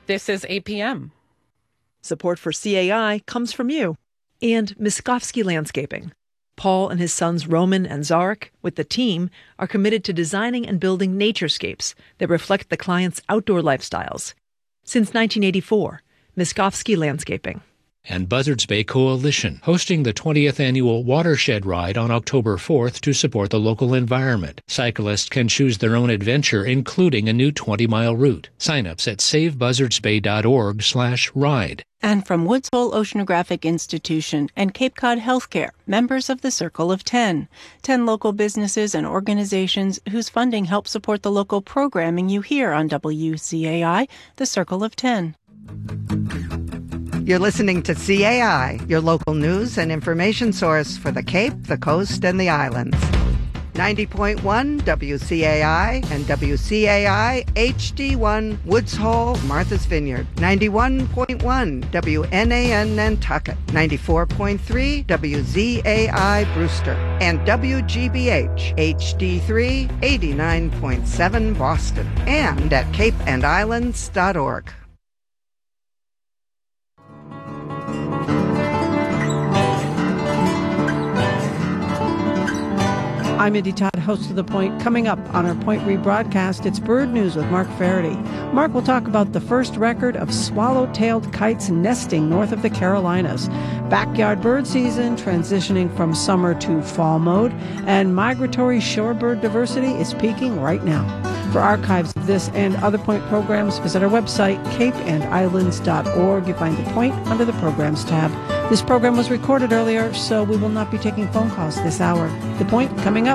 This is APM. Support for CAI comes from you and Miskovsky Landscaping. Paul and his sons Roman and Zarek, with the team, are committed to designing and building naturescapes that reflect the client's outdoor lifestyles. Since 1984, Miskovsky Landscaping. And Buzzards Bay Coalition, hosting the 20th annual Watershed Ride on October 4th to support the local environment. Cyclists can choose their own adventure, including a new 20-mile route. Sign-ups at savebuzzardsbay.org/ride. And from Woods Hole Oceanographic Institution and Cape Cod Healthcare, members of the Circle of 10. 10 local businesses and organizations whose funding helps support the local programming you hear on WCAI, the Circle of 10. You're listening to CAI, your local news and information source for the Cape, the Coast, and the Islands. 90.1 WCAI and WCAI HD1 Woods Hole, Martha's Vineyard. 91.1 WNAN Nantucket. 94.3 WZAI Brewster. And WGBH HD3 89.7 Boston. And at capeandislands.org. I'm Mindy Todd, host of The Point. Coming up on our Point rebroadcast, it's Bird News with Mark Faraday. Mark will talk about the first record of swallow-tailed kites nesting north of the Carolinas, backyard bird season transitioning from summer to fall mode, and migratory shorebird diversity is peaking right now. For archives of this and other Point programs, visit our website, capeandislands.org. You find The Point under the Programs tab. This program was recorded earlier, so we will not be taking phone calls this hour. The Point coming up.